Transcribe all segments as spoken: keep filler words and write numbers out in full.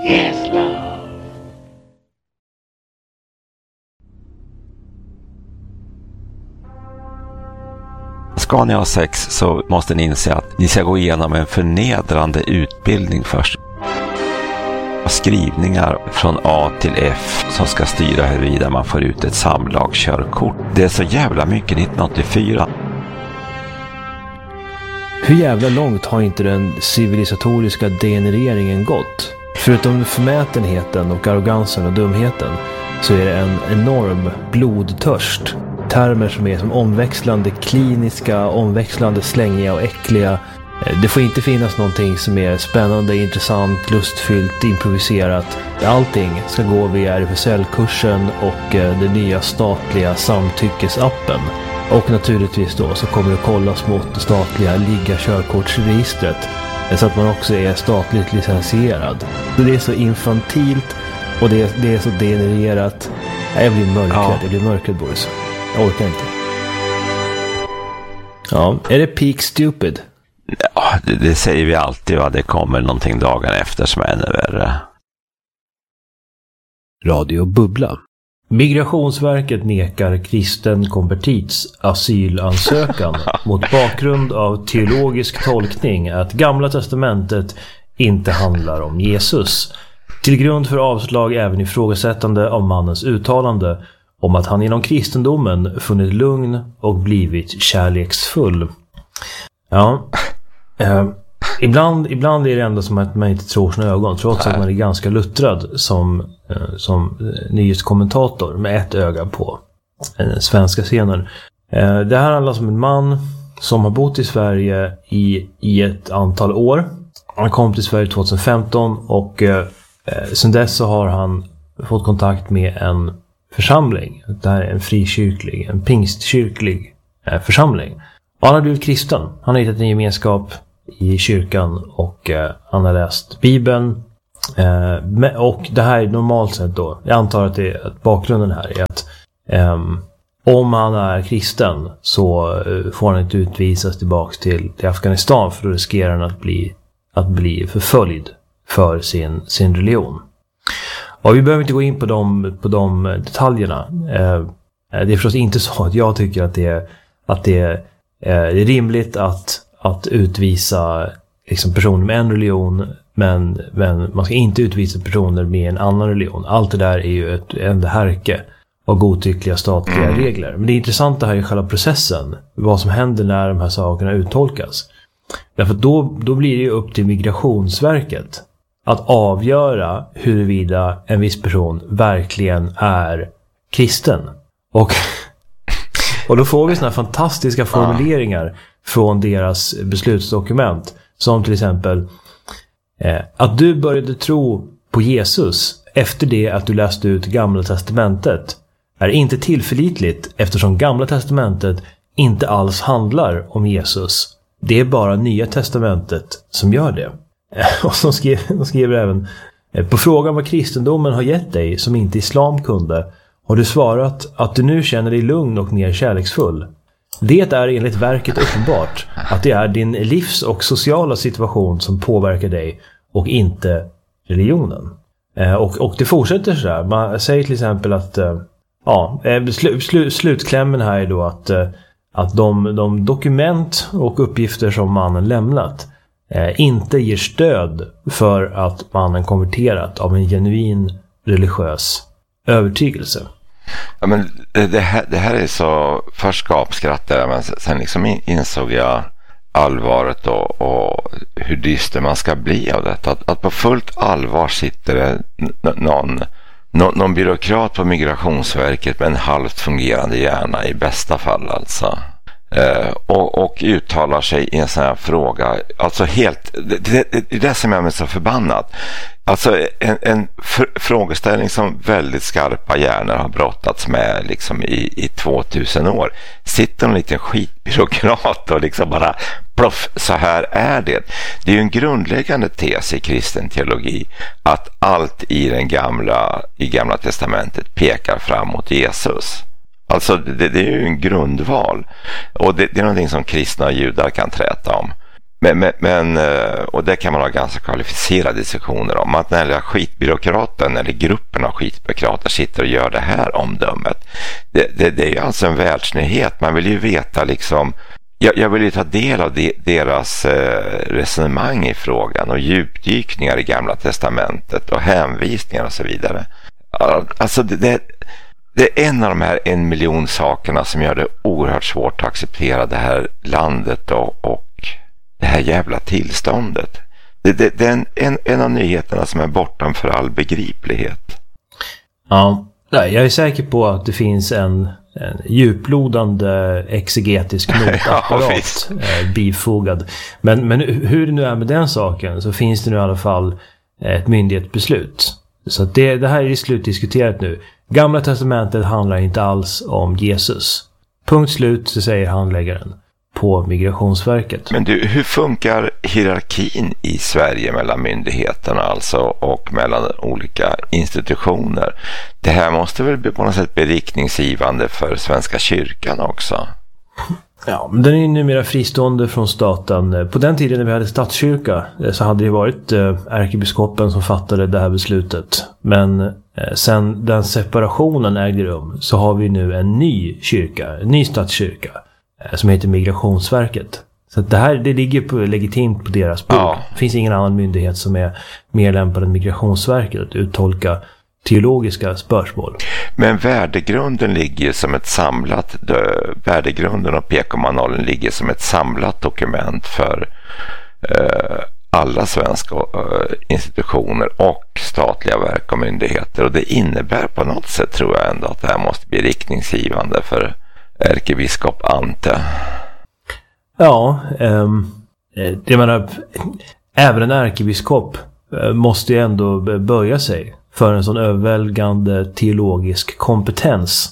Yes, love. Ska ni ha sex så måste ni inse att ni ska gå igenom en förnedrande utbildning först. Skrivningar från A till F som ska styra huruvida man får ut ett samlagskörkort. Det är så jävla mycket nittonhundraåttiofyra. Hur jävla långt har inte den civilisatoriska degenereringen gått? Förutom förmätenheten och arrogansen och dumheten så är det en enorm blodtörst. Termer som är som omväxlande kliniska, omväxlande slängiga och äckliga. Det får inte finnas någonting som är spännande, intressant, lustfyllt, improviserat. Allting ska gå via R F S L-kursen och den nya statliga samtyckesappen. Och naturligtvis då så kommer det kollas mot det statliga ligga-körkortsregistret så att man också är statligt licensierad. Så det är så infantilt och det är, det är så degenererat. Jag blir mörkrädd, ja. jag blir mörkrädd Boris. Jag orkar inte. Ja, är det peak stupid? Ja, det, det säger vi alltid, va? Det kommer någonting dagen efter som är ännu värre. Radio Bubbla. Migrationsverket nekar kristen konvertits asylansökan mot bakgrund av teologisk tolkning att Gamla testamentet inte handlar om Jesus. Till grund för avslag även ifrågasättande av mannens uttalande om att han inom kristendomen funnit lugn och blivit kärleksfull. Ja, eh, ibland, ibland är det ändå som att man inte tror sina ögon, trots att man är ganska luttrad som, eh, som nyhetskommentator med ett öga på den svenska scenen. Eh, det här handlar om en man som har bott i Sverige i, i ett antal år. Han kom till Sverige tjugohundrafemton och eh, sedan dess så har han fått kontakt med en församling. Det här är en frikyrklig, en pingstkyrklig eh, församling. Och han har blivit kristen. Han har hittat en gemenskap i kyrkan och eh, han har läst Bibeln. Eh, och det här är normalt sett då. Jag antar att, det, att bakgrunden här är att eh, om han är kristen så eh, får han inte utvisas tillbaka till, till Afghanistan, för då riskerar han att bli, att bli förföljd för sin, sin religion. Och vi behöver inte gå in på de, på de detaljerna. Eh, det är förstås inte så att jag tycker att det är, att det är, eh, det är rimligt att, att utvisa liksom, personer med en religion, men, men man ska inte utvisa personer med en annan religion. Allt det där är ju ett enda härke av godtyckliga statliga mm. regler. Men det intressanta här är själva processen. Vad som händer när de här sakerna uttolkas. Därför att då, då blir det ju upp till Migrationsverket att avgöra huruvida en viss person verkligen är kristen. Och, och då får vi såna här fantastiska formuleringar från deras beslutsdokument. Som till exempel eh, att du började tro på Jesus efter det att du läste ut Gamla testamentet är inte tillförlitligt, eftersom Gamla testamentet inte alls handlar om Jesus. Det är bara Nya testamentet som gör det. Och så skriver, de skriver även: på frågan vad kristendomen har gett dig som inte islam kunde, har du svarat att du nu känner dig lugn och mer kärleksfull. Det är enligt verket uppenbart att det är din livs- och sociala situation som påverkar dig och inte religionen. Och, och det fortsätter så där. Man säger till exempel att ja, sl, sl, slutklämmen här är då att, att de, de dokument och uppgifter som mannen lämnat Eh, inte ger stöd för att mannen konverterat av en genuin religiös övertygelse. Ja, men det, det, här, det här är så, först gapskrattade jag, men sen liksom insåg jag allvaret och, och hur dyster man ska bli av detta. Att, att på fullt allvar sitter det n- någon, någon, någon byråkrat på Migrationsverket med en halvt fungerande hjärna i bästa fall alltså. Uh, och, och uttalar sig i en sån här fråga, alltså helt, det, det, det är det som jag är så förbannad. Alltså en, en fr- frågeställning som väldigt skarpa hjärnor har brottats med liksom i, i tvåtusen år. Sitter en liten skitbyråkrat och liksom bara ploff, så här är det. Det är ju en grundläggande tes i kristen teologi att allt i den gamla, i Gamla testamentet pekar fram mot Jesus. Alltså det, det är ju en grundval, och det, det är någonting som kristna och judar kan träta om. Men, men, men, och det kan man ha ganska kvalificerade diskussioner om. Att när det skitbyråkraten eller gruppen av skitbyråkrater sitter och gör det här omdömet. Det, det, det är ju alltså en världsnyhet. Man vill ju veta liksom, jag, jag vill ju ta del av de, deras eh, resonemang i frågan och djupdykningar i Gamla testamentet och hänvisningar och så vidare. Alltså det, det, det är en av de här en miljon sakerna som gör det oerhört svårt att acceptera det här landet och, och det här jävla tillståndet. Det, det, det är en, en, en av nyheterna som är bortom för all begriplighet. Ja, jag är säker på att det finns en, en djuplodande exegetisk notapparat ja, bifogad. Men, men hur det nu är med den saken så finns det nu i alla fall ett myndighetsbeslut. Så det, det här är slutdiskuterat nu. Gamla testamentet handlar inte alls om Jesus. Punkt slut, så säger handläggaren på Migrationsverket. Men du, hur funkar hierarkin i Sverige mellan myndigheterna alltså och mellan olika institutioner? Det här måste väl på något sätt bli riktningsgivande för Svenska kyrkan också? Ja, men den är ju numera fristående från staten. På den tiden när vi hade statskyrka så hade det varit ärkebiskopen som fattade det här beslutet. Men sen den separationen ägde rum så har vi nu en ny kyrka, en ny statskyrka som heter Migrationsverket. Så det här det ligger på, legitimt på deras bord. Ja. Det finns ingen annan myndighet som är mer lämpad än Migrationsverket att uttolka teologiska spörsmål. Men värdegrunden ligger som ett samlat värdegrunden och P K-manualen ligger som ett samlat dokument för eh, alla svenska eh, institutioner och statliga verk och myndigheter, och det innebär på något sätt, tror jag ändå, att det här måste bli riktningsgivande för ärkebiskop Ante. Ja, um, jag menar, även en ärkebiskop måste ju ändå böja sig för en sån överväldigande teologisk kompetens.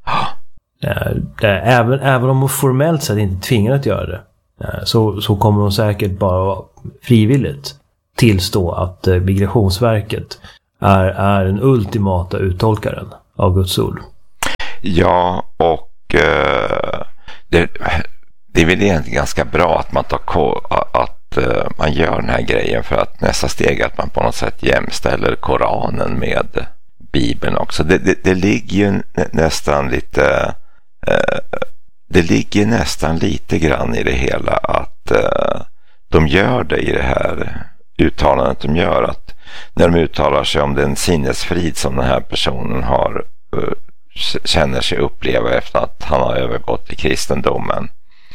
Även, även om hon formellt sett inte tvingar att göra det, så, så kommer hon säkert bara frivilligt tillstå att Migrationsverket är, är den ultimata uttolkaren av Guds ord. Ja, och uh, det, det är väl egentligen ganska bra att man tar att man gör den här grejen, för att nästa steg är att man på något sätt jämställer Koranen med Bibeln också. Det, det, det ligger ju nä, nästan lite eh, det ligger nästan lite grann i det hela att eh, de gör det i det här uttalandet de gör, att när de uttalar sig om den sinnesfrid som den här personen har eh, känner sig uppleva efter att han har övergått till kristendomen.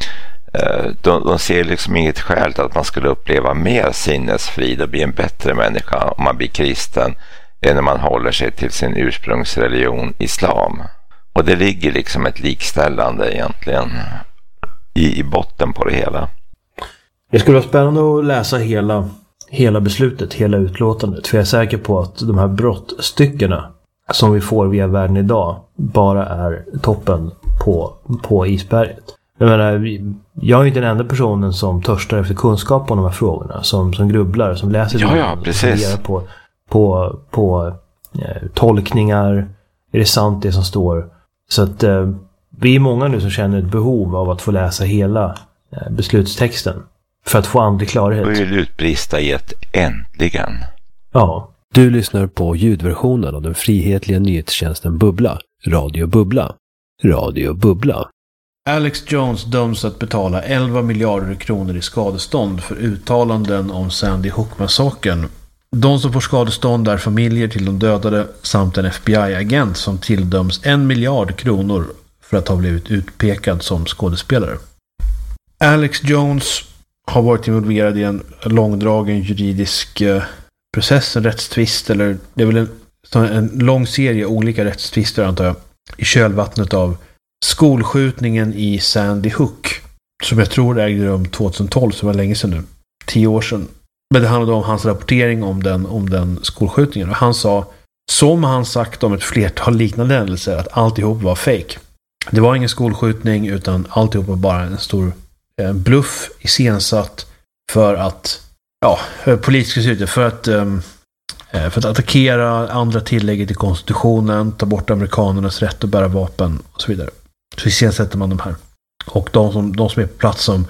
De, de ser liksom inget skäl till att man skulle uppleva mer sinnesfrid och bli en bättre människa om man blir kristen än när man håller sig till sin ursprungsreligion islam. Och det ligger liksom ett likställande egentligen i, i botten på det hela. Det skulle vara spännande att läsa hela, hela beslutet, hela utlåtandet, för jag är säker på att de här brottstyckena som vi får via världen idag bara är toppen på, på isberget. Jag menar, jag är inte den enda personen som törstar efter kunskap om de här frågorna, som, som grubblar, som läser ja, ja, precis. på, på, på eh, tolkningar, är det sant det som står? Så att eh, vi är många nu som känner ett behov av att få läsa hela eh, beslutstexten för att få andlig klarhet. Och vill utbrista i ett äntligen. Ja. Du lyssnar på ljudversionen av den frihetliga nyhetstjänsten Bubbla, Radio Bubbla, Radio Bubbla. Alex Jones döms att betala elva miljarder kronor i skadestånd för uttalanden om Sandy Hook-massakern. De som får skadestånd är familjer till de dödade samt en F B I-agent som tilldöms en miljard kronor för att ha blivit utpekad som skådespelare. Alex Jones har varit involverad i en långdragen juridisk process, en rättstvist, eller det är väl en, en lång serie olika rättstvister antar jag, i kölvattnet av skolskjutningen i Sandy Hook, som jag tror ägde rum tjugohundratolv, så var länge sedan nu, tio år sedan. Men det handlade om hans rapportering om den, om den skolskjutningen, och han sa, som han sagt om ett flertal liknande händelser, att alltihop var fake. Det var ingen skolskjutning, utan alltihop var bara en stor eh, bluff iscensatt för att ja, politiska syfte, för att um, för att attackera andra tillägget i konstitutionen, ta bort amerikanernas rätt att bära vapen och så vidare. Så iscensätter man de här. Och de som, de som är på plats som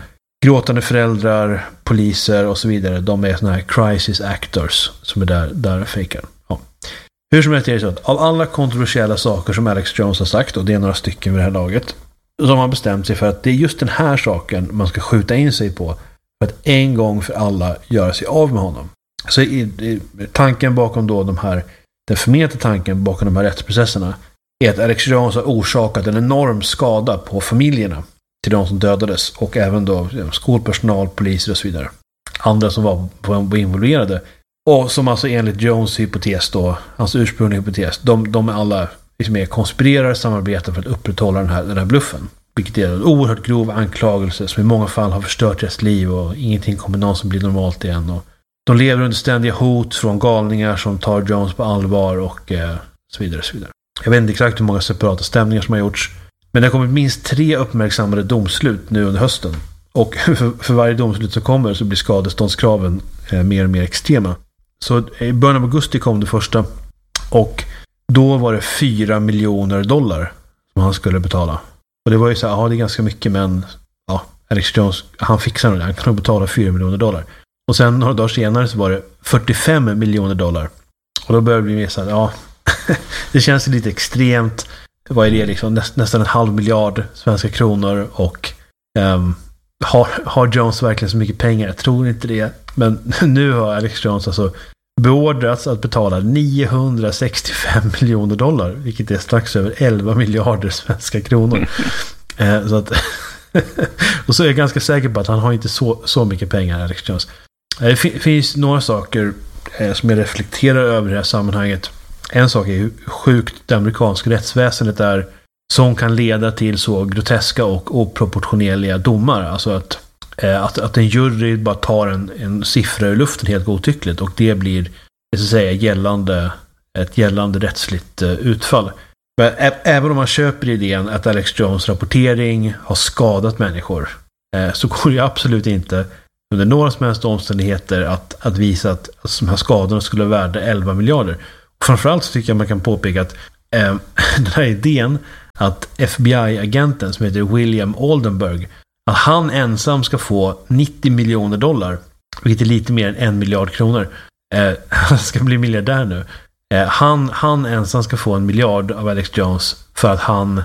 gråtande föräldrar, poliser och så vidare. De är såna här crisis actors som är där, där fejkar. Ja. Hur som helst är det så att av alla kontroversiella saker som Alex Jones har sagt, och det är några stycken vid det här laget, så har man bestämt sig för att det är just den här saken man ska skjuta in sig på för att en gång för alla göra sig av med honom. Så i, i, tanken bakom då de här, den förmenta tanken bakom de här rättsprocesserna är att Alex Jones har orsakat en enorm skada på familjerna till de som dödades och även då skolpersonal, poliser och så vidare. Andra som var, var involverade. Och som alltså enligt Jones hypotes då, hans ursprungliga hypotes, de, de är alla liksom är konspirerar och samarbetar för att upprätthålla den här, den här bluffen. Vilket är en oerhört grov anklagelse som i många fall har förstört deras liv och ingenting kommer någonsin bli normalt igen. Och de lever under ständiga hot från galningar som tar Jones på allvar och eh, så vidare så vidare. Jag vet inte exakt hur många separata stämningar som har gjorts, men det har kommit minst tre uppmärksammade domslut nu under hösten. Och för, för varje domslut som kommer så blir skadeståndskraven eh, mer och mer extrema. Så i början av augusti kom det första och då var det fyra miljoner dollar som han skulle betala. Och det var ju så här, ja det är ganska mycket, men ja, Alex Jones, han fixar det, han kan nog betala fyra miljoner dollar. Och sen några dagar senare så var det fyrtiofem miljoner dollar. Och då började vi med så här, ja det känns lite extremt. Vad är det liksom, Näst, nästan en halv miljard svenska kronor och um, har, har Jones verkligen så mycket pengar? Jag tror inte det. Men nu har Alex Jones alltså beordrats att betala niohundrasextiofem miljoner dollar, vilket är strax över elva miljarder svenska kronor. eh, så att och så är jag ganska säker på att han har inte så, så mycket pengar, Alex Jones. Det finns några saker eh, som jag reflekterar över i det här sammanhanget. En sak är hur sjukt det amerikanska rättsväsendet är, som kan leda till så groteska och oproportionerliga domar. Alltså att, eh, att, att en jury bara tar en, en siffra ur luften helt godtyckligt och det blir så att säga, gällande, ett gällande rättsligt eh, utfall. Men ä- även om man köper idén att Alex Jones rapportering har skadat människor eh, så går det absolut inte under några som helst omständigheter att, att visa att, att de här skadorna skulle vara värda elva miljarder. Och framförallt så tycker jag man kan påpeka att eh, den här idén att F B I-agenten som heter William Oldenburg, att han ensam ska få nittio miljoner dollar, vilket är lite mer än en miljard kronor. Eh, han ska bli miljardär nu. Eh, han, han ensam ska få en miljard av Alex Jones för att han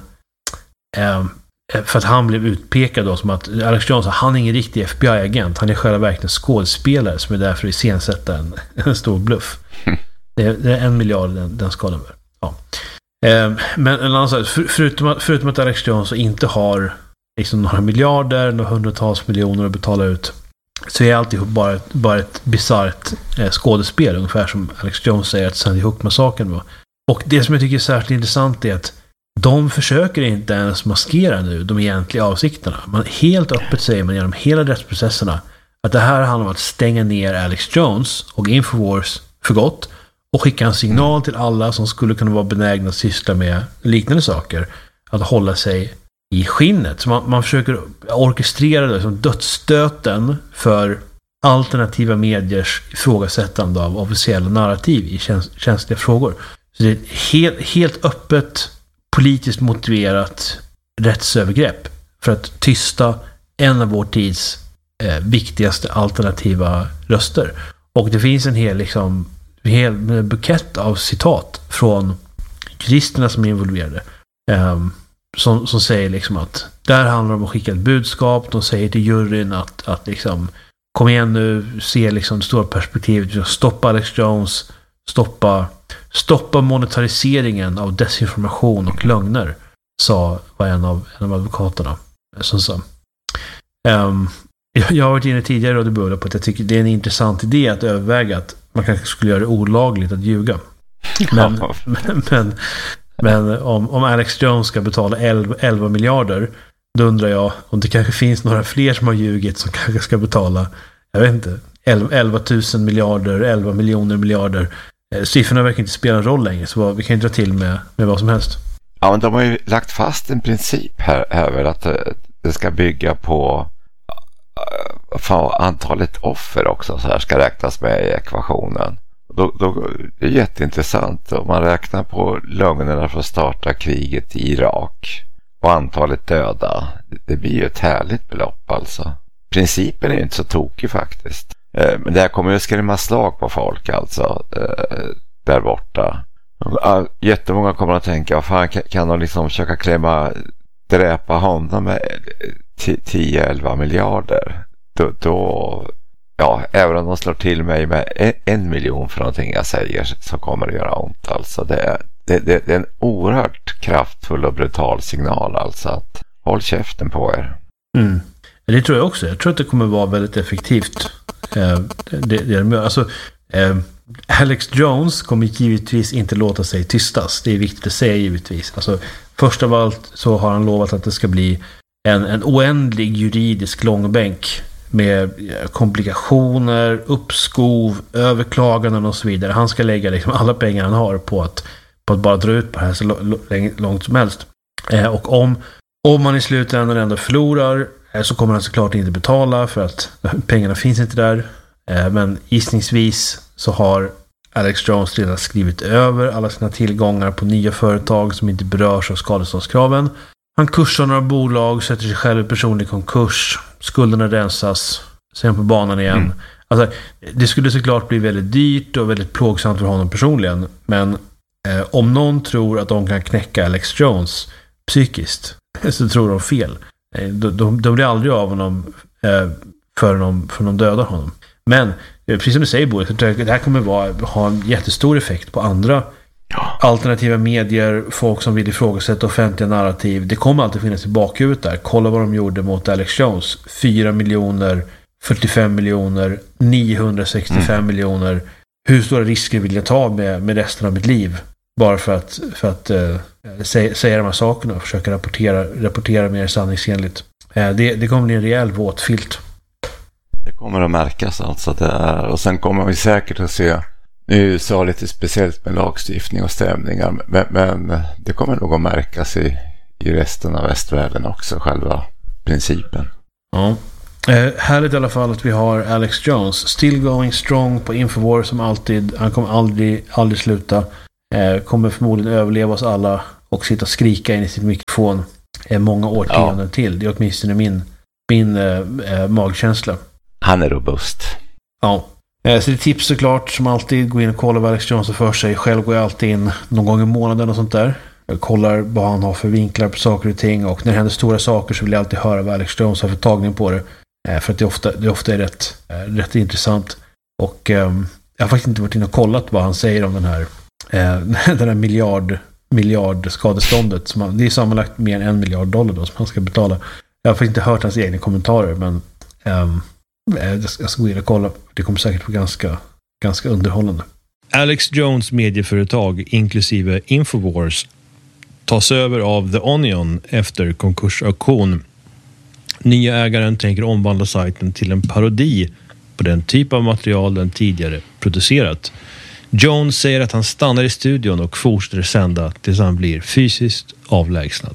eh, för att han blev utpekad då som att Alex Jones, han är ingen riktig F B I-agent. Han är själva verkligen skådespelare som är där för att iscensätta en, en stor bluff. Det är, det är en miljard den, den skadan. Ja. Eh, men en annan sak, för, förutom, att, förutom att Alex Jones inte har liksom några miljarder, några hundratals miljoner att betala ut, så är alltihop bara ett, bara ett bizarrt eh, skådespel, ungefär som Alex Jones säger att Sandy Hook-massakern var. Och det som jag tycker är särskilt intressant är att de försöker inte ens maskera nu de egentliga avsikterna. Man helt öppet säger man genom hela rättsprocesserna att det här handlar om att stänga ner Alex Jones och Infowars för gott och skicka en signal till alla som skulle kunna vara benägna att syssla med liknande saker att hålla sig i skinnet. Så man, man försöker orkestrera det som dödsstöten för alternativa mediers ifrågasättande av officiella narrativ i käns- känsliga frågor. Så det är ett helt, helt öppet politiskt motiverat rättsövergrepp för att tysta en av vår tids eh, viktigaste alternativa röster. Och det finns en hel, liksom, en hel bukett av citat från juristerna som är involverade. Eh, som, som säger liksom att där handlar det om att skicka ett budskap. De säger till juryn att, att liksom, kom igen nu, se liksom det stora perspektivet, stoppa Alex Jones, stoppa Stoppa monetariseringen av desinformation och lögner, sa var en av, en av advokaterna som sa. Um, jag, jag har varit inne tidigare och det började på att jag tycker det är en intressant idé att överväga att man kanske skulle göra det olagligt att ljuga. Men, men, men, men om, om Alex Jones ska betala elva miljarder, då undrar jag om det kanske finns några fler som har ljugit som kanske ska betala, jag vet inte, elva tusen miljarder, elva miljoner miljarder. Siffrorna verkar inte spela en roll längre, så vi kan ju dra till med, med vad som helst. Ja, men de har ju lagt fast en princip här, här att det ska bygga på uh, antalet offer också, så här ska räknas med i ekvationen. Då, då, det är jätteintressant om man räknar på lögnerna för att starta kriget i Irak och antalet döda. Det blir ju ett härligt belopp alltså. principen är inte så tokig faktiskt. Eh, men det här kommer ju att skrämma slag på folk alltså eh, där borta. Jättemånga kommer att tänka, vad fan kan, kan de liksom försöka klämma, dräpa honom med tio elva miljarder? Då, då, ja, även om de slår till mig med en, en miljon för någonting jag säger så kommer det göra ont. Alltså det är, det, det, det är en oerhört kraftfull och brutal signal alltså att håll käften på er. Mm. Det tror jag också. Jag tror att det kommer vara väldigt effektivt. Eh, det, det, alltså, eh, Alex Jones kommer givetvis inte låta sig tystas. Det är viktigt att säga givetvis. Alltså, först av allt så har han lovat att det ska bli en, en oändlig juridisk långbänk med komplikationer, uppskov, överklaganden och så vidare. Han ska lägga liksom alla pengar han har på att, på att bara dra ut på det här så långt som helst. Eh, och om, om man i slutändan ändå förlorar eh, så kommer han såklart inte betala för att pengarna finns inte där. Eh, men gissningsvis så har Alex Jones redan skrivit över alla sina tillgångar på nya företag som inte berörs av skadeståndskraven. Han kursar några bolag, sätter sig själv i personlig konkurs, skulderna rensas, sen på banan igen. Mm. Alltså, det skulle såklart bli väldigt dyrt och väldigt plågsamt för honom personligen, men eh, om någon tror att de kan knäcka Alex Jones psykiskt så tror de fel. Eh, de, de, de blir aldrig av honom eh, för de, för de dödar honom. Men precis som du säger, Boris, det här kommer vara, ha en jättestor effekt på andra alternativa medier, folk som vill ifrågasätta offentliga narrativ. Det kommer alltid finnas i bakhuvudet där. Kolla vad de gjorde mot Alex Jones. fyra miljoner, fyrtiofem miljoner, niohundrasextiofem mm. miljoner. Hur stora risker vill jag ta med, med resten av mitt liv? Bara för att, för att uh, säga, säga de här sakerna och försöka rapportera, rapportera mer sanningsenligt. Uh, det, det kommer bli en rejäl våt filt. Det kommer att märkas alltså. Det är, och sen kommer vi säkert att se i U S A lite speciellt med lagstiftning och stämningar, men, men det kommer nog att märkas i, i resten av västvärlden också, själva principen. Ja. Eh, härligt i alla fall att vi har Alex Jones still going strong på Infowars som alltid. Han kommer aldrig, aldrig sluta. Eh, kommer förmodligen överleva oss alla och sitta och skrika in i sin mikrofon eh, många årtionden ja. till. Det är åtminstone min, min eh, magkänsla. Han är robust. Ja. Så det är tips såklart som alltid. Gå in och kolla vad Alex Jones har för sig. Själv går jag alltid in någon gång i månaden och sånt där. Jag kollar vad han har för vinklar på saker och ting. Och när det händer stora saker så vill jag alltid höra vad Alex Jones har för tagning på det. För att det ofta, det ofta är rätt, rätt intressant. Och um, jag har faktiskt inte varit inne och kollat vad han säger om den här, uh, den här miljard, miljard skadeståndet. Som han, det är sammanlagt mer än en miljard dollar då som han ska betala. Jag har faktiskt inte hört hans egna kommentarer, men um, jag ska gå in och kolla. Det kommer säkert vara ganska, ganska underhållande. Alex Jones medieföretag inklusive Infowars tas över av The Onion efter konkursauktion. Nya ägaren tänker omvandla sajten till en parodi på den typ av material den tidigare producerat. Jones säger att han stannar i studion och fortsätter sända tills han blir fysiskt avlägsnad.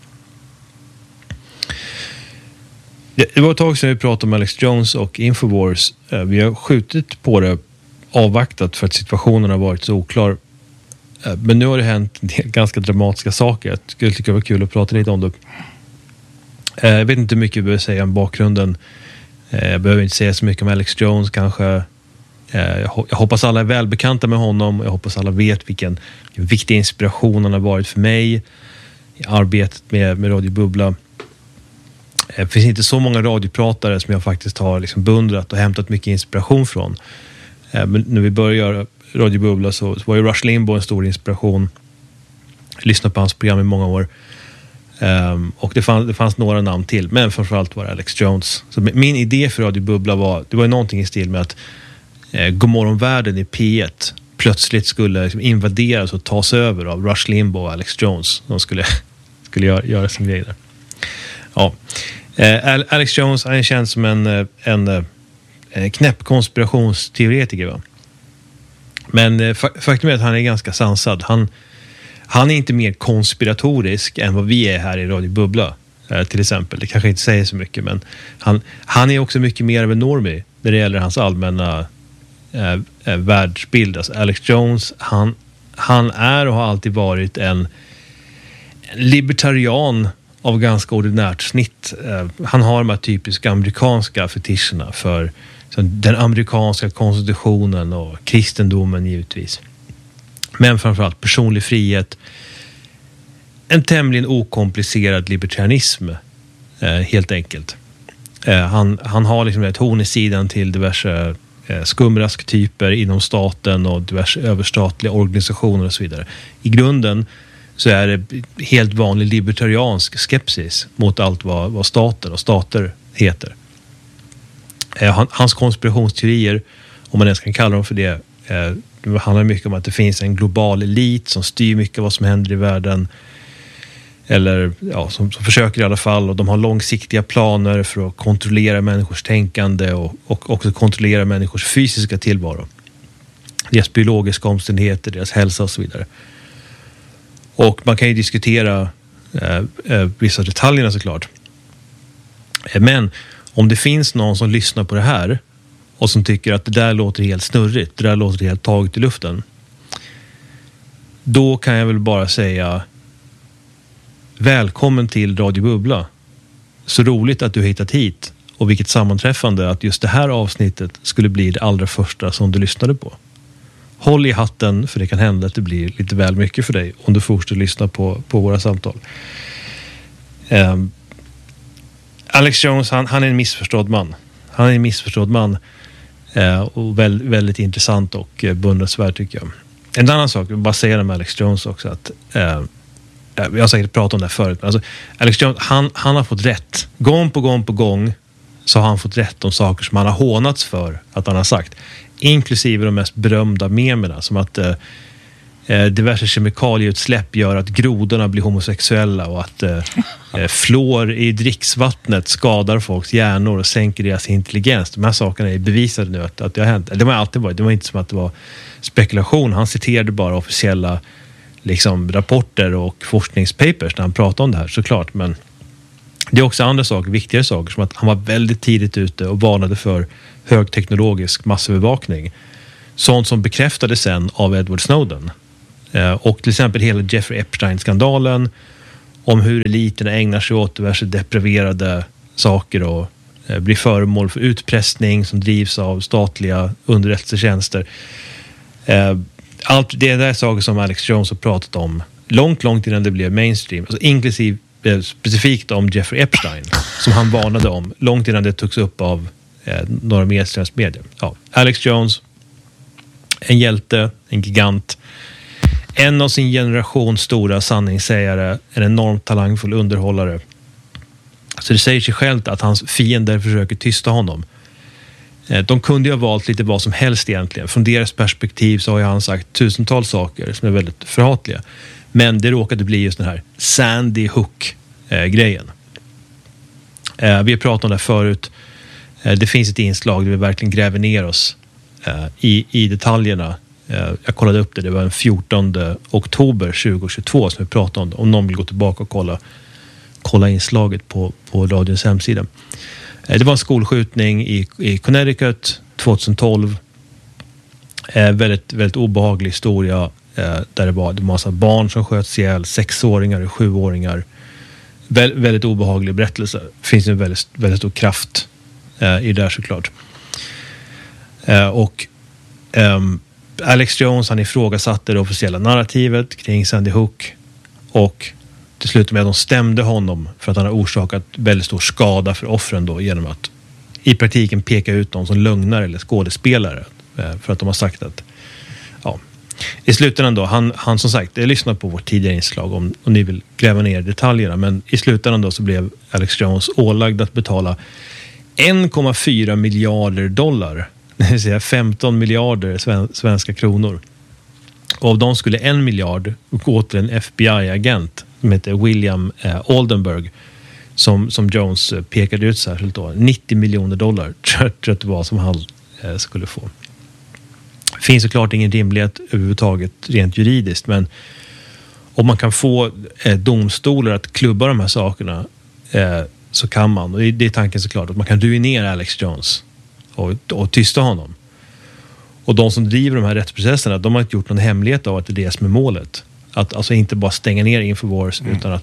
Det var ett tag sedan vi pratade om Alex Jones och Infowars. Vi har skjutit på det, avvaktat för att situationen har varit så oklar. Men nu har det hänt en del ganska dramatiska saker. Jag skulle tycka det var kul att prata lite om det. Jag vet inte hur mycket vi behöver säga om bakgrunden. Jag behöver inte säga så mycket om Alex Jones kanske. Jag hoppas alla är välbekanta med honom. Jag hoppas alla vet vilken viktig inspiration han har varit för mig i arbetet med, med Radio Bubbla. Det finns inte så många radiopratare som jag faktiskt har liksom beundrat och hämtat mycket inspiration från. Men när vi började göra Radio Bubbla så var ju Rush Limbaugh en stor inspiration. Jag lyssnade på hans program i många år. Och det fanns, det fanns några namn till, men framförallt var det Alex Jones. Så min idé för Radio Bubbla var, det var någonting i stil med att eh, Godmorgonvärlden i P ett plötsligt skulle liksom invaderas och tas över av Rush Limbaugh och Alex Jones. De skulle, skulle göra, göra sin grej där. Ja. Eh, Alex Jones är känd som en, en, en knäpp konspirationsteoretiker, va? Men eh, faktum är att han är ganska sansad. Han, han är inte mer konspiratorisk än vad vi är här i Radio Bubbla, eh, till exempel. Det kanske inte säger så mycket, men han, han är också mycket mer av en normie när det gäller hans allmänna eh, eh, världsbild. Alltså Alex Jones, han, han är och har alltid varit en, en libertarian av ganska ordinärt snitt. Han har de här typiska amerikanska fetischerna för den amerikanska konstitutionen och kristendomen givetvis. Men framförallt personlig frihet. En tämligen okomplicerad libertarianism helt enkelt. Han, han har liksom ett horn i sidan till diverse skumrasktyper inom staten och diverse överstatliga organisationer och så vidare. I grunden så är det helt vanlig libertariansk skepsis mot allt vad, vad stater och stater heter. Eh, hans konspirationsteorier, om man ens kan kalla dem för det, eh, det handlar mycket om att det finns en global elit som styr mycket vad som händer i världen. Eller ja, som, som försöker i alla fall, och de har långsiktiga planer för att kontrollera människors tänkande och, och också kontrollera människors fysiska tillvaro. Deras biologiska omständigheter, deras hälsa och så vidare. Och man kan ju diskutera eh, eh, vissa detaljerna såklart. Men om det finns någon som lyssnar på det här och som tycker att det där låter helt snurrigt, det där låter helt taget i luften, då kan jag väl bara säga välkommen till Radio Bubbla. Så roligt att du har hittat hit, och vilket sammanträffande att just det här avsnittet skulle bli det allra första som du lyssnade på. Håll i hatten, för det kan hända att det blir lite väl mycket för dig om du fortsätter lyssna på, på våra samtal. Um, Alex Jones, han, han är en missförstådd man. Han är en missförstådd man uh, och väl, väldigt intressant och uh, beundransvärd tycker jag. En annan sak, jag vill bara säga det med Alex Jones också, att uh, jag har säkert pratat om det här förut, men alltså, Alex Jones, han, han har fått rätt. Gång på gång på gång så har han fått rätt om saker som han har hånats för att han har sagt. Inklusive de mest berömda memerna, som att eh, diverse kemikalieutsläpp gör att grodorna blir homosexuella och att eh, fluor i dricksvattnet skadar folks hjärnor och sänker deras intelligens. De här sakerna är bevisade nu att, att det har hänt. Det var alltid varit, det var inte som att det var spekulation. Han citerade bara officiella liksom, rapporter och forskningspapers när han pratade om det här, såklart. Men det är också andra saker, viktigare saker, som att han var väldigt tidigt ute och varnade för högteknologisk massövervakning. Sånt som bekräftades sen av Edward Snowden. Eh, och till exempel hela Jeffrey Epstein-skandalen, om hur eliterna ägnar sig åt diverse depraverade saker och eh, blir föremål för utpressning som drivs av statliga underrättelsetjänster. Eh, allt det där är saker som Alex Jones har pratat om långt, långt innan det blev mainstream. Alltså inklusive eh, specifikt om Jeffrey Epstein, som han varnade om långt innan det togs upp av Eh, några medströms medier. Ja. Alex Jones, en hjälte, en gigant, en av sin generation stora sanningssägare, en enormt talangfull underhållare. Så det säger sig självt att hans fiender försöker tysta honom. Eh, de kunde ju ha valt lite vad som helst egentligen. Från deras perspektiv så har ju han sagt tusentals saker som är väldigt förhatliga. Men det råkade bli just den här Sandy Hook-grejen. Eh, vi har pratat om det förut. Det finns ett inslag där vi verkligen gräver ner oss uh, i, i detaljerna. Uh, jag kollade upp det, det var den fjortonde oktober tjugohundratjugotvå som vi pratade om det. Om någon vill gå tillbaka och kolla, kolla inslaget på, på radions hemsida. Uh, det var en skolskjutning i, i Connecticut tjugohundratolv. Uh, väldigt, väldigt obehaglig historia uh, där det var en massa barn som sköts ihjäl, sexåringar och sjuåringar. Vä- väldigt obehaglig berättelse. Det finns en väldigt, väldigt stor kraft i det såklart. Uh, och um, Alex Jones, han ifrågasatte det officiella narrativet kring Sandy Hook, och till slut med att de stämde honom för att han har orsakat väldigt stor skada för offren då, genom att i praktiken peka ut dem som lögnare eller skådespelare uh, för att de har sagt att ja. I slutändan då, han, han som sagt, jag lyssnar på vårt tidigare inslag om, om ni vill gräva ner detaljerna, men i slutändan då så blev Alex Jones ålagd att betala en komma fyra miljarder dollar, det vill säga femton miljarder svenska kronor. Och av dem skulle en miljard gå till en F B I-agent som heter William eh, Oldenburg, som, som Jones pekade ut särskilt då. nittio miljoner dollar tror jag det var som han eh, skulle få. Det finns såklart ingen rimlighet överhuvudtaget rent juridiskt, men om man kan få eh, domstolar att klubba de här sakerna eh, så kan man, och det är tanken såklart, att man kan ruinera Alex Jones och, och tysta honom. Och de som driver de här rättsprocesserna, de har inte gjort någon hemlighet av att det är det som är målet. Att alltså inte bara stänga ner Infowars mm. utan att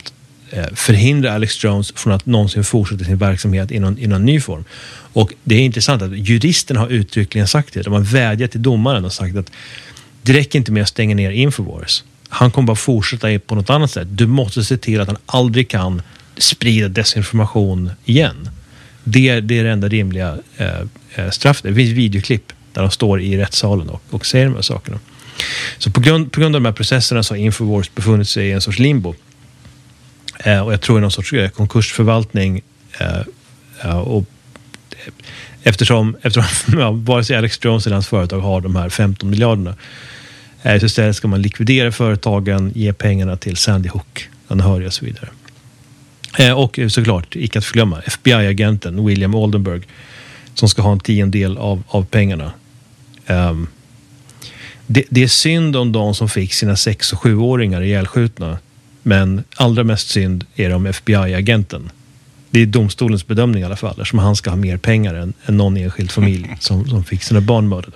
eh, förhindra Alex Jones från att någonsin fortsätta sin verksamhet i någon, i någon ny form. Och det är intressant att juristen har uttryckligen sagt det. De har vädjat till domaren och sagt att det räcker inte med att stänga ner Infowars. Han kommer bara fortsätta på något annat sätt. Du måste se till att han aldrig kan sprida desinformation igen. Det, det är det enda rimliga eh, straffet. Det finns videoklipp där de står i rättssalen och, och säger de här sakerna. Så på grund, på grund av de här processerna så har Infowars befunnit sig i en sorts limbo. Eh, och jag tror i någon sorts eh, konkursförvaltning eh, eh, och eh, eftersom, eftersom ja, vare sig Alex Jones eller hans företag har de här femton miljarderna eh, så istället ska man likvidera företagen, ge pengarna till Sandy Hook, anhöriga och så vidare. Eh, och såklart, icke att förglömma, F B I-agenten William Oldenburg som ska ha en tiondel av, av pengarna. Um, det, det är synd om de som fick sina sex- och sjuåringar ihjälskjutna, men allra mest synd är det om F B I-agenten. Det är domstolens bedömning i alla fall, eftersom han ska ha mer pengar än, än någon enskild familj som, som fick sina barn mördade.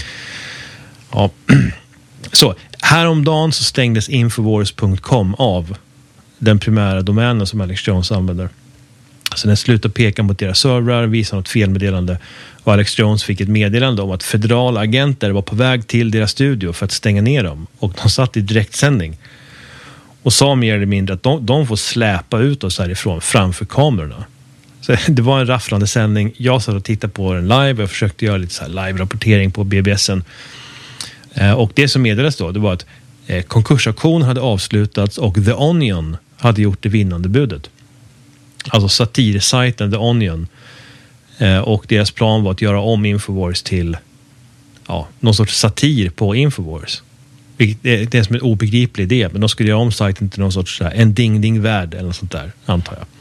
Ja. Så, häromdagen så stängdes Infowars punkt com av, den primära domänen som Alex Jones använder. Så den slutade peka mot deras servrar, visade något felmeddelande och Alex Jones fick ett meddelande om att federala agenter var på väg till deras studio för att stänga ner dem, och de satt i direktsändning och sa mer eller mindre att de, de får släpa ut oss härifrån framför kamerorna. Så det var en rafflande sändning. Jag satt och tittade på den live och försökte göra lite så här live-rapportering på B B S-en. Eh, och det som meddelades då, det var att eh, konkursaktionen hade avslutats och The Onion hade gjort det vinnande budet. Alltså satirsajten The Onion. Eh, och deras plan var att göra om Infowars till ja, någon sorts satir på Infowars. Det, det är som en obegriplig idé, men de skulle göra om sajten till någon sorts så här, en ding-ding-värld eller något sånt där, antar jag.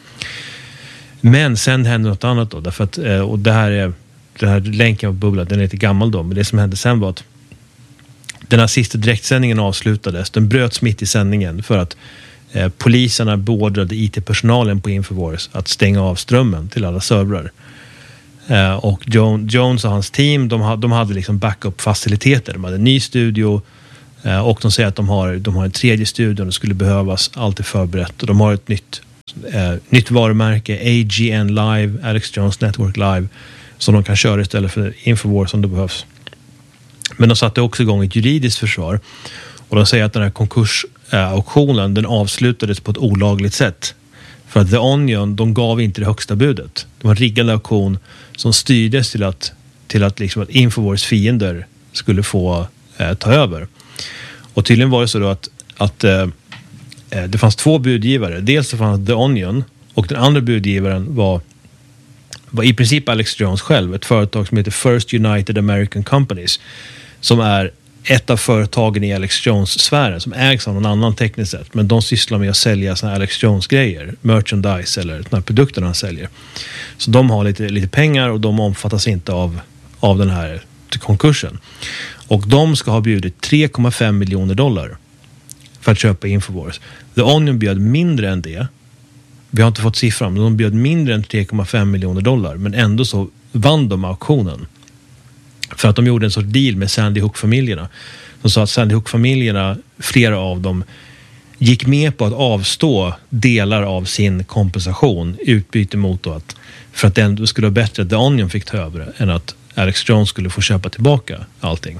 Men sen hände något annat då, därför att, eh, och det här är den här länken av bubblan, den är lite gammal då, men det som hände sen var att den här sista direktsändningen avslutades, den bröts mitt i sändningen för att eh, poliserna beordrade I T-personalen på Infowars att stänga av strömmen till alla servrar. Eh, och John, Jones och hans team, de, ha, de hade liksom backup-faciliteter. De hade en ny studio eh, och de säger att de har, de har en tredje studio, det skulle behövas, allt är förberett, och de har ett nytt, eh, nytt varumärke, A G N Live, Alex Jones Network Live, som de kan köra istället för Infowars om det behövs. Men de satte också igång ett juridiskt försvar, och de säger att den här konkursauktionen, den avslutades på ett olagligt sätt. För att The Onion, de gav inte det högsta budet. Det var en riggad auktion som styrdes till att, till att, liksom att Infowars fiender skulle få eh, ta över. Och tydligen var det så då att, att eh, det fanns två budgivare. Dels så fanns The Onion, och den andra budgivaren var var i princip Alex Jones själv, ett företag som heter First United American Companies, som är ett av företagen i Alex Jones-sfären som ägs av någon annan tekniskt sett, men de sysslar med att sälja såna Alex Jones-grejer, merchandise eller de här produkterna han säljer. Så de har lite, lite pengar, och de omfattas inte av, av den här konkursen. Och de ska ha bjudit tre komma fem miljoner dollar för att köpa Infowars. The Onion bjöd mindre än det. Vi har inte fått siffran, men de bjöd mindre än tre komma fem miljoner dollar. Men ändå så vann de auktionen. För att de gjorde en sorts deal med Sandy Hook-familjerna. De sa att Sandy Hook-familjerna, flera av dem, gick med på att avstå delar av sin kompensation utbyte mot då att, för att det ändå skulle vara bättre att The Onion fick ta över än att Alex Jones skulle få köpa tillbaka allting.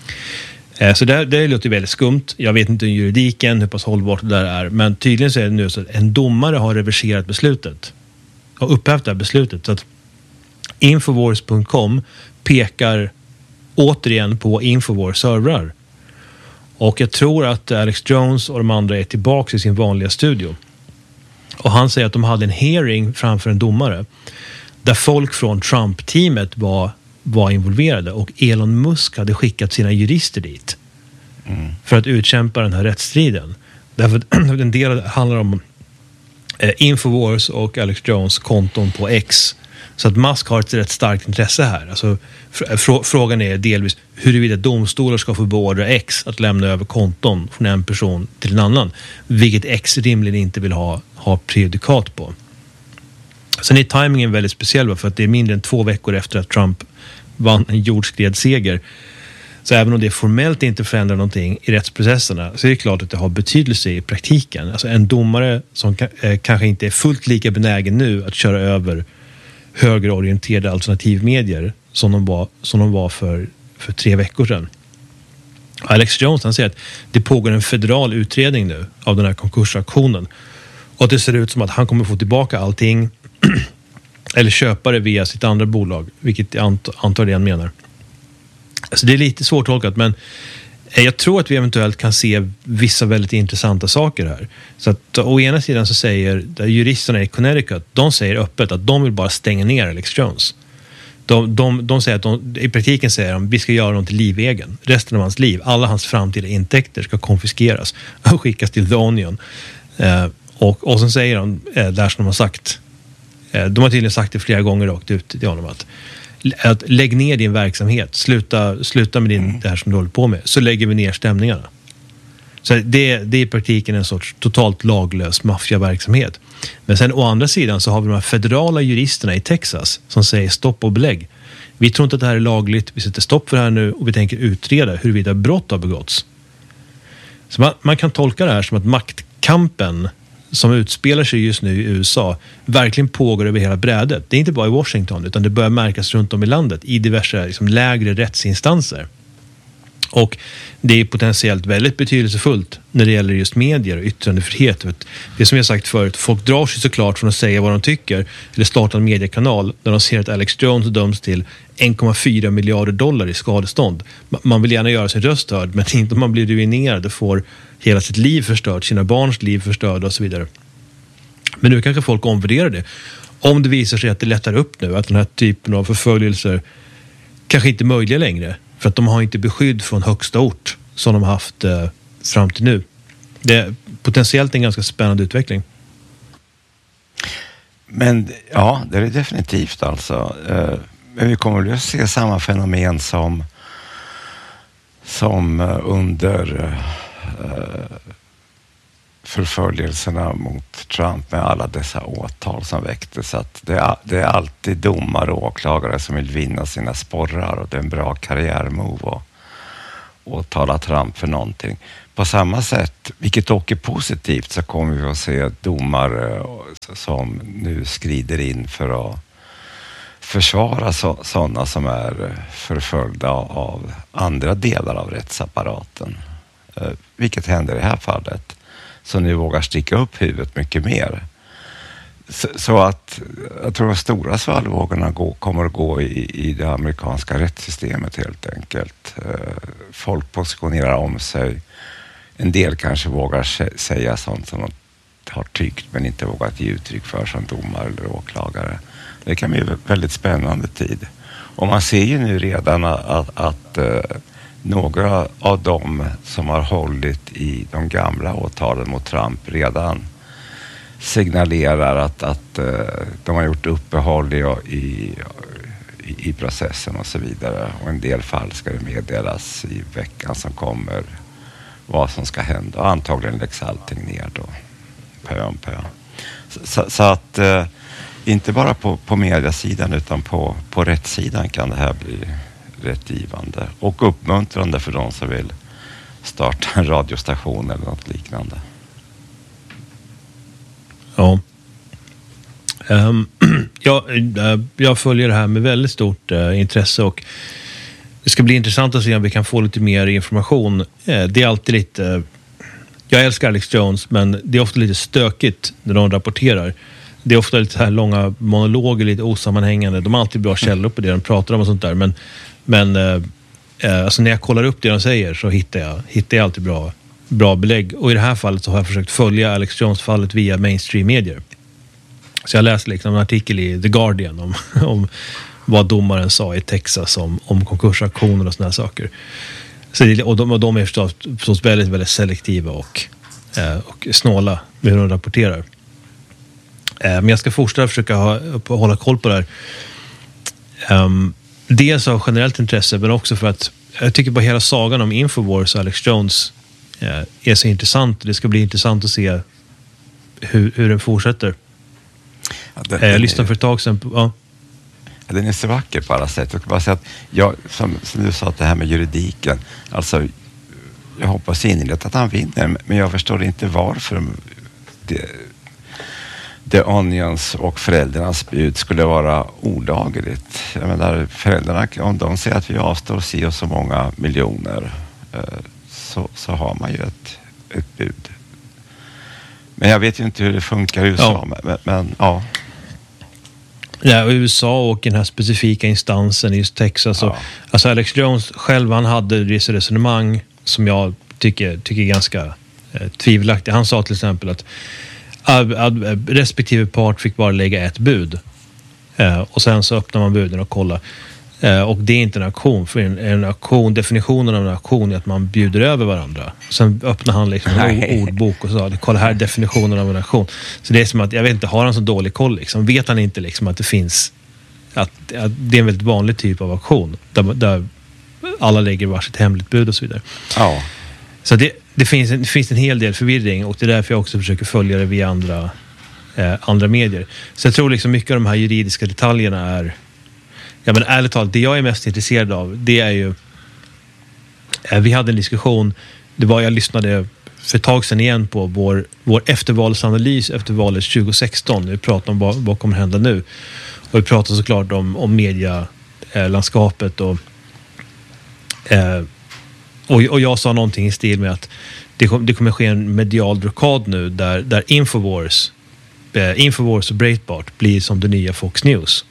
Så det, det låter väldigt skumt. Jag vet inte hur juridiken, hur pass hållbart det där är. Men tydligen så är det nu så att en domare har reverserat beslutet. Och upphävt det här beslutet. Så att Infowars punkt com pekar återigen på Infowars servrar. Och jag tror att Alex Jones och de andra är tillbaka i sin vanliga studio. Och han säger att de hade en hearing framför en domare. Där folk från Trump-teamet var var involverade, och Elon Musk hade skickat sina jurister dit mm. för att utkämpa den här rättsstriden. Därför att en del handlar om eh, Infowars och Alex Jones konton på X. Så att Musk har ett rätt starkt intresse här. Alltså, fr- frågan är delvis huruvida domstolar ska få beordra X att lämna över konton från en person till en annan, vilket X rimligen inte vill ha, ha prejudikat på. Sen är timingen väldigt speciell, för att det är mindre än två veckor efter att Trump vann en jordskredsseger Så även om det formellt inte förändrar någonting i rättsprocesserna så är det klart att det har betydelse i praktiken. Alltså en domare som eh, kanske inte är fullt lika benägen nu att köra över högerorienterade alternativmedier som de var, som de var för, för tre veckor sedan. Alex Jones, han säger att det pågår en federal utredning nu av den här konkursaktionen. Och att det ser ut som att han kommer få tillbaka allting eller köpa det via sitt andra bolag, vilket jag ant- antar det han menar. Så det är lite svårtolkat, men jag tror att vi eventuellt kan se vissa väldigt intressanta saker här. Så att å ena sidan så säger juristerna i Connecticut, de säger öppet att de vill bara stänga ner Alex Jones. De, de, de säger att de, i praktiken säger de, vi ska göra dem till livegen. Resten av hans liv, alla hans framtida intäkter ska konfiskeras och skickas till The Onion. Eh, och, och sen säger de, eh, där som de har sagt, eh, de har tydligen sagt det flera gånger rakt ut till honom att att lägg ner din verksamhet, sluta, sluta med din, mm. det här som du håller på med, så lägger vi ner stämningarna. Så det, det är i praktiken en sorts totalt laglös maffiaverksamhet. Men sen å andra sidan så har vi de här federala juristerna i Texas som säger stopp och belägg. Vi tror inte att det här är lagligt, vi sätter stopp för det här nu och vi tänker utreda huruvida brott har begåtts. Så man, man kan tolka det här som att maktkampen som utspelar sig just nu i U S A verkligen pågår över hela brädet. Det är inte bara i Washington utan det börjar märkas runt om i landet i diverse liksom, lägre rättsinstanser. Och det är potentiellt väldigt betydelsefullt när det gäller just medier och yttrandefrihet. Det som jag sagt förut, folk drar sig såklart från att säga vad de tycker eller starta en mediekanal när de ser att Alex Jones döms till en komma fyra miljarder dollar i skadestånd. Man vill gärna göra sin röst hörd, men inte om man blir ruinerad och får hela sitt liv förstört, sina barns liv förstörda och så vidare. Men nu kanske folk omvärderar det. Om det visar sig att det lättar upp nu, att den här typen av förföljelser kanske inte är möjliga längre. För att de har inte beskydd från högsta ort som de har haft eh, fram till nu. Det är potentiellt en ganska spännande utveckling. Men ja, det är det definitivt alltså. Eh, men vi kommer väl att se samma fenomen som, som under eh, förföljelserna mot Trump med alla dessa åtal som väcktes. Att det, är, det är alltid domare och åklagare som vill vinna sina sporrar och det är en bra karriärmove och åtala Trump för någonting. På samma sätt, vilket dock är positivt, så kommer vi att se domare som nu skrider in för att försvara sådana som är förföljda av andra delar av rättsapparaten. Vilket händer i det här fallet. Så nu vågar sticka upp huvudet mycket mer. Så, så att jag tror att stora svallvågorna gå, kommer att gå i, i det amerikanska rättssystemet helt enkelt. Folk positionerar om sig. En del kanske vågar säga sånt som de har tyckt men inte vågat ge uttryck för som domare eller åklagare. Det kan bli en väldigt spännande tid. Och man ser ju nu redan att, att, att några av dem som har hållit i de gamla åtalen mot Trump redan signalerar att, att de har gjort uppehåll i, i, i processen och så vidare. Och i en del fall ska det meddelas i veckan som kommer vad som ska hända. Och antagligen läggs allting ner då. Pö om pö. Så, så, så att eh, inte bara på, på mediasidan utan på, på rättssidan kan det här bli rätt givande och uppmuntrande för de som vill starta en radiostation eller något liknande. Ja. Um, ja, jag följer det här med väldigt stort uh, intresse och det ska bli intressant att se om vi kan få lite mer information. Uh, det är alltid lite... Uh, jag älskar Alex Jones, men det är ofta lite stökigt när de rapporterar. Det är ofta lite så här långa monologer, lite osammanhängande. De har alltid bra källor på det de pratar om och sånt där. Men, men uh, uh, alltså när jag kollar upp det de säger så hittar jag, hittar jag alltid bra, bra belägg. Och i det här fallet så har jag försökt följa Alex Jones-fallet via mainstream-medier. Så jag läste liksom en artikel i The Guardian om, om vad domaren sa i Texas om, om konkursaktioner och såna här saker. Så det, och, de, och de är förstås, förstås väldigt, väldigt selektiva och, eh, och snåla med hur de rapporterar. Eh, men jag ska fortsätta försöka ha, hålla koll på det här. Um, dels av generellt intresse, men också för att jag tycker bara hela sagan om Infowars och Alex Jones eh, är så intressant. Det ska bli intressant att se hur, hur den fortsätter. Ja, den, jag lyssnade för ett tag sedan på, ja. Den är så vacker på alla sätt. Jag kan bara säga att jag, som, som du sa, att det här med juridiken, alltså jag hoppas innerligt att han vinner, men jag förstår inte varför det, The Onions och föräldrarnas bud skulle vara olagligt. Jag menar, föräldrarna, om de säger att vi avstår si och så många miljoner, så, så har man ju ett, ett bud. Men jag vet ju inte hur det funkar i U S A, ja. Men, men ja. Ja, U S A och den här specifika instansen i just Texas. Ja. Och, alltså Alex Jones själv, han hade vissa resonemang som jag tycker, tycker är ganska eh, tvivelaktiga. Han sa till exempel att ad, ad, respektive part fick bara lägga ett bud. Eh, och sen så öppnar man buden och kollar. Eh, och det är inte en auktion. För en, en auktion, definitionen av en auktion är att man bjuder över varandra. Sen öppnar han liksom en ordbok och sa, kolla här definitionen av en auktion. Så det är som att, jag vet inte, har han så dålig koll liksom? Vet han inte liksom att det finns, att, att det är en väldigt vanlig typ av auktion. Där, där alla lägger varsitt hemligt bud och så vidare. Ja. Så det, det, finns en, det finns en hel del förvirring, och det är därför jag också försöker följa det via andra, eh, andra medier. Så jag tror liksom mycket av de här juridiska detaljerna är, ja men ärligt talat, det jag är mest intresserad av, det är ju, eh, vi hade en diskussion, det var, jag lyssnade för ett tag sedan igen på vår, vår eftervalsanalys efter valet tjugo sexton. Vi pratar om vad, vad kommer hända nu. Och vi pratar såklart om, om medielandskapet och Eh, och, och jag sa någonting i stil med att det, kom, det kommer ske en medial blockad nu där, där Infowars eh, Infowars och Breitbart blir som det nya Fox News.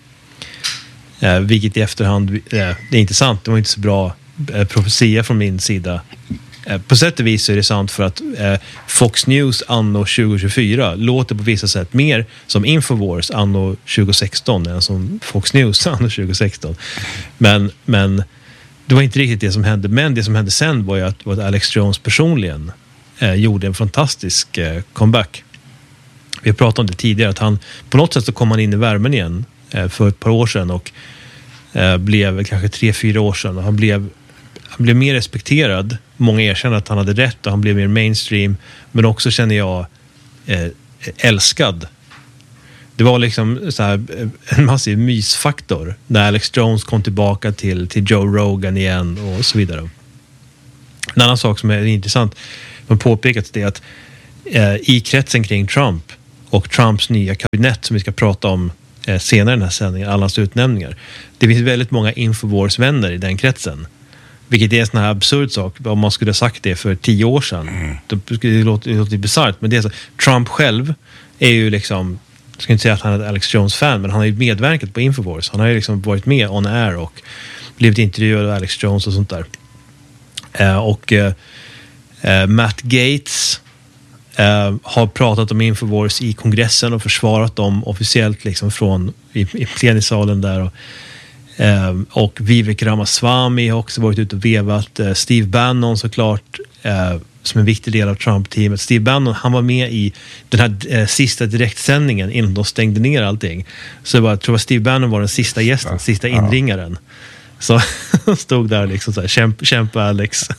Eh, vilket i efterhand, eh, det är inte sant, det var inte så bra eh, profetia från min sida. Eh, på sätt och vis är det sant, för att eh, Fox News anno tjugo tjugofyra låter på vissa sätt mer som Infowars anno tjugo sexton än som Fox News anno tjugo sexton. Men, men det var inte riktigt det som hände, men det som hände sen var ju att, var att Alex Jones personligen eh, gjorde en fantastisk eh, comeback. Vi har pratat om det tidigare, att han på något sätt så kom han in i värmen igen eh, för ett par år sedan, och eh, blev kanske tre, fyra år sedan, och han blev, han blev mer respekterad. Många erkänner att han hade rätt, och han blev mer mainstream, men också känner jag eh, älskad. Det var liksom så här en massiv mysfaktor när Alex Jones kom tillbaka till, till Joe Rogan igen och så vidare. En annan sak som är intressant, man påpekat, det är att eh, i kretsen kring Trump och Trumps nya kabinett, som vi ska prata om eh, senare i den här sändningen, allas utnämningar, det finns väldigt många Infowars-vänner i den kretsen. Vilket är en sån här absurd sak. Om man skulle ha sagt det för tio år sedan, mm. då skulle det låta, det låta bisarrt, men det är så. Trump själv är ju liksom, jag ska inte säga att han är ett Alex Jones-fan, men han har ju medverkat på Infowars. Han har ju liksom varit med on air och blivit intervjuad av Alex Jones och sånt där. Eh, och eh, Matt Gaetz eh, har pratat om Infowars i kongressen och försvarat dem officiellt liksom från i, i plenisalen där. Och, eh, och Vivek Ramaswamy har också varit ute och vevat. Eh, Steve Bannon såklart, eh, som en viktig del av Trump-teamet. Steve Bannon, han var med i den här eh, sista direktsändningen innan de stängde ner allting. Så jag, bara, jag tror att Steve Bannon var den sista gästen, ja. sista inringaren. Så stod där liksom så här, kämpa, kämpa Alex.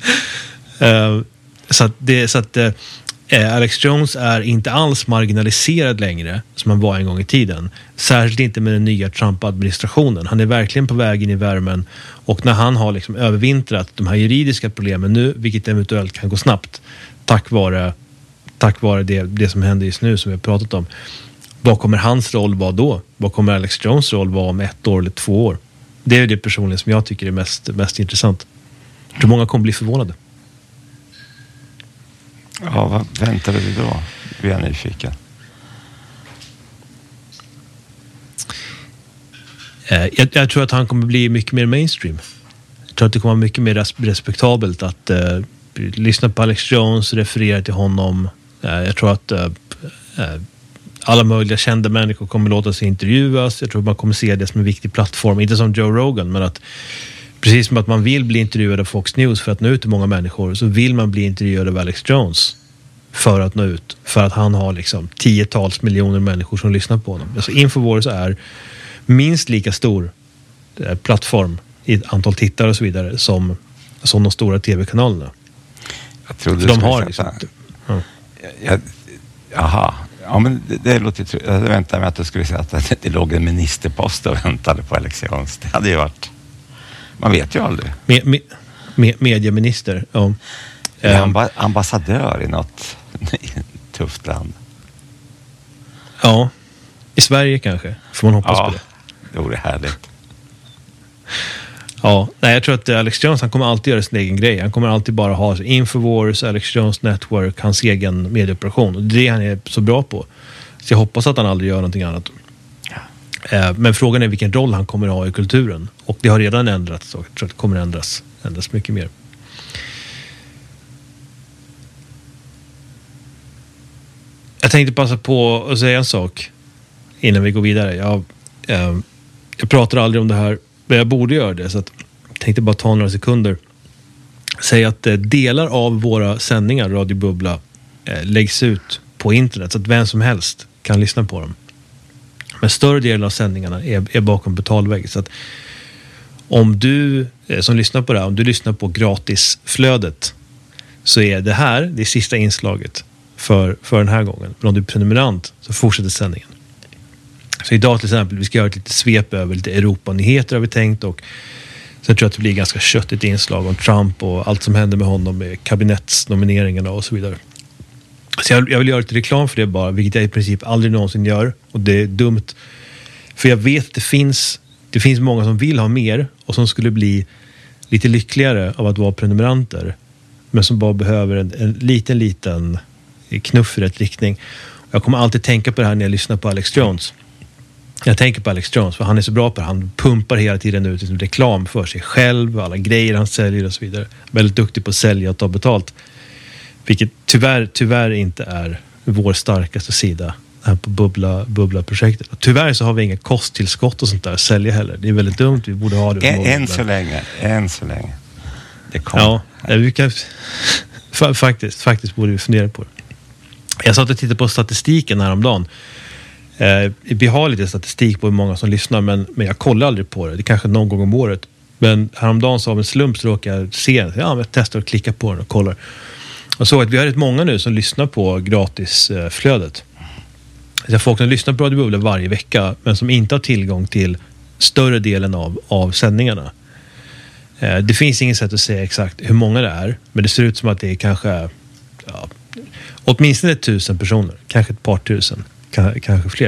uh, så att, det, så att uh, Alex Jones är inte alls marginaliserad längre som han var en gång i tiden. Särskilt inte med den nya Trump-administrationen. Han är verkligen på väg in i värmen, och när han har liksom övervintrat de här juridiska problemen nu, vilket eventuellt kan gå snabbt tack vare, tack vare det, det som händer just nu som vi har pratat om. Vad kommer hans roll vara då? Vad kommer Alex Jones roll vara om ett år eller två år? Det är det personligen som jag tycker är mest, mest intressant. Jag tror många kommer bli förvånade. Ja, vad väntade du då? Vi är nyfiken. Jag, jag tror att han kommer bli mycket mer mainstream. Jag tror att det kommer vara mycket mer respektabelt att uh, lyssna på Alex Jones, referera till honom. Uh, jag tror att uh, uh, alla möjliga kända människor kommer låta sig intervjuas. Jag tror att man kommer se det som en viktig plattform. Inte som Joe Rogan, men att precis som att man vill bli intervjuad av Fox News för att nå ut till många människor, så vill man bli intervjuad av Alex Jones för att nå ut. För att han har liksom tiotals miljoner människor som lyssnar på honom. Alltså Infowars är minst lika stor eh, plattform i ett antal tittare och så vidare som, som de stora tv-kanalerna. Jag trodde de har liksom, ja. jag, Aha, Ja, men det, det låter ju... Jag väntade mig att du skulle säga att det, det låg en ministerpost och väntade på Alex Jones. Det hade ju varit... Man vet ju aldrig. Me, me, me, medieminister, ja. Amba, ambassadör i något tufft land. Ja, i Sverige kanske. Får man hoppas ja, på det. Det vore härligt. Ja, nej, jag tror att Alex Jones, han kommer alltid göra sin egen grej. Han kommer alltid bara ha Infowars, Alex Jones Network, hans egen medieoperation. Och det är det han är så bra på. Så jag hoppas att han aldrig gör någonting annat. Ja. Men frågan är vilken roll han kommer ha i kulturen. Och det har redan ändrats, och jag tror att det kommer ändras, ändras mycket mer. Jag tänkte passa på att säga en sak innan vi går vidare. Jag, eh, jag pratar aldrig om det här, men jag borde göra det, så att jag tänkte bara ta några sekunder. Säga att eh, delar av våra sändningar, Radio Bubbla, eh, läggs ut på internet så att vem som helst kan lyssna på dem. Men större delen av sändningarna är, är bakom betalvägg. Så att om du eh, som lyssnar på det här, om du lyssnar på gratisflödet, så är det här det sista inslaget för, för den här gången. Men om du är prenumerant så fortsätter sändningen. Så idag till exempel, vi ska göra ett lite svep över lite Europa-nyheter har vi tänkt, och sen tror jag att det blir ganska köttigt inslag om Trump och allt som händer med honom med kabinettsnomineringarna och så vidare. Så jag, jag vill göra lite reklam för det bara, vilket jag i princip aldrig någonsin gör, och det är dumt. För jag vet att det finns, det finns många som vill ha mer och som skulle bli lite lyckligare av att vara prenumeranter, men som bara behöver en, en liten, liten knuff i rätt riktning. Jag kommer alltid tänka på det här när jag lyssnar på Alex Jones. Jag tänker på Alex Jones för han är så bra på det. Han pumpar hela tiden ut liksom reklam för sig själv, alla grejer han säljer och så vidare. Väldigt duktig på att sälja och ta betalt. Vilket tyvärr, tyvärr inte är vår starkaste sida här på Bubbla, Bubbla-projektet. Och tyvärr så har vi inga kosttillskott och sånt där att sälja heller. Det är väldigt dumt, vi borde ha det. Än, än så länge, än så länge. Det kommer. Ja, vi kan, faktiskt, faktiskt borde vi fundera på det. Jag satt och tittade på statistiken häromdagen. Eh, vi har lite statistik på hur många som lyssnar, men, men jag kollar aldrig på det. Det är kanske någon gång om året. Men häromdagen så av en slump så råkar jag se, ja, men jag testar att klicka på den och kollar. Och så att vi har rätt många nu som lyssnar på gratisflödet. Så folk som lyssnar på Radio Bubbla varje vecka, men som inte har tillgång till större delen av, av sändningarna. Eh, det finns inget sätt att säga exakt hur många det är, men det ser ut som att det är kanske... Ja, åtminstone tusen personer, kanske ett par tusen, kanske fler.